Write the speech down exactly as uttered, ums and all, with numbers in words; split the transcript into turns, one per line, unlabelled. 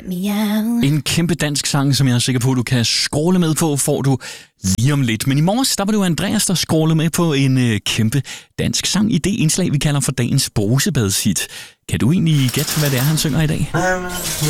Miau.
En kæmpe dansk sang, som jeg er sikker på, du kan scrolle med på, får du lige om lidt. Men i morges, der var det jo Andreas, der scrollede med på en øh, kæmpe dansk sang i det indslag, vi kalder for dagens brusebads-hit. Kan du egentlig gætte, hvad det er, han synger i dag?